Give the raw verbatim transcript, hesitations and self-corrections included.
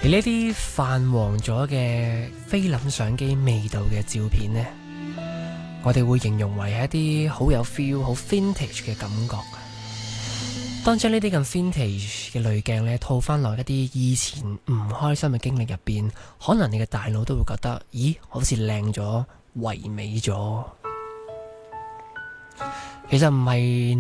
而呢啲泛黃咗嘅菲林相機味道嘅照片呢，我哋會形容為一啲好有 feel、好 vintage 嘅感覺。當將呢啲咁 vintage 嘅濾鏡呢套翻落一啲以前唔開心嘅經歷入邊，可能你嘅大腦都會覺得，咦，好似靚咗、唯美咗。其實唔係。